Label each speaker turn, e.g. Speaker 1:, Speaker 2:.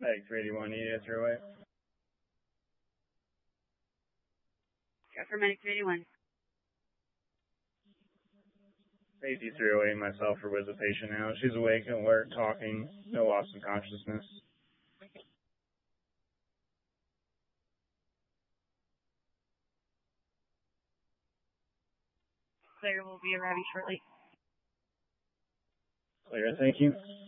Speaker 1: Medic 381, EDS your way.
Speaker 2: Yeah, for Medic 381.
Speaker 1: Safety 308, myself are with the patient now. She's awake, alert, talking, no loss of consciousness.
Speaker 2: Clear, will be arriving shortly.
Speaker 1: Clear, thank you.